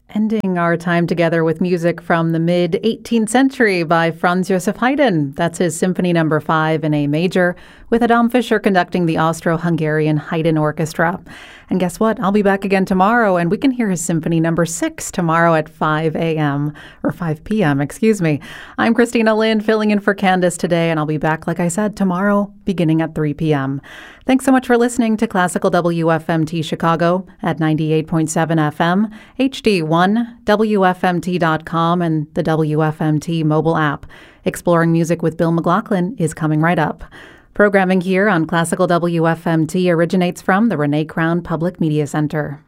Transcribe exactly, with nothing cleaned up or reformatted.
Ending our time together with music from the mid-eighteenth century by Franz Josef Haydn. That's his Symphony Number five in A major, with Adam Fischer conducting the Austro-Hungarian Haydn Orchestra. And guess what? I'll be back again tomorrow, and we can hear his Symphony Number six tomorrow at five a.m. or five p.m., excuse me. I'm Christina Lynn, filling in for Candace today, and I'll be back, like I said, tomorrow, beginning at three p.m. Thanks so much for listening to Classical W F M T Chicago at ninety-eight point seven F M, H D one, W F M T dot com, and the W F M T mobile app. Exploring Music with Bill McLaughlin is coming right up. Programming here on Classical W F M T originates from the Renee Crown Public Media Center.